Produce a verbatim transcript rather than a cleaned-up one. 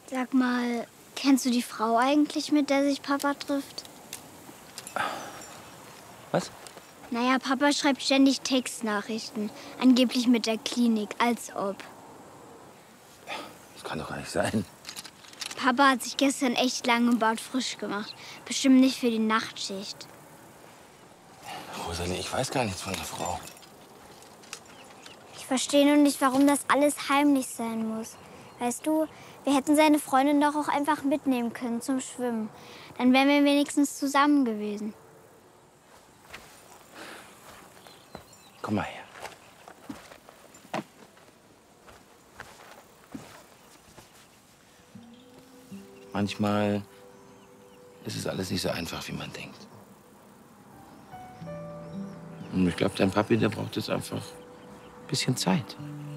Sag mal, kennst du die Frau eigentlich, mit der sich Papa trifft? Was? Naja, Papa schreibt ständig Textnachrichten. Angeblich mit der Klinik, als ob. Das kann doch gar nicht sein. Papa hat sich gestern echt lang im Bad frisch gemacht. Bestimmt nicht für die Nachtschicht. Rosalie, ich weiß gar nichts von der Frau. Ich verstehe nur nicht, warum das alles heimlich sein muss. Weißt du, wir hätten seine Freundin doch auch einfach mitnehmen können zum Schwimmen. Dann wären wir wenigstens zusammen gewesen. Komm mal her. Manchmal ist es alles nicht so einfach, wie man denkt. Und ich glaube, dein Papi, der braucht jetzt einfach ein bisschen Zeit.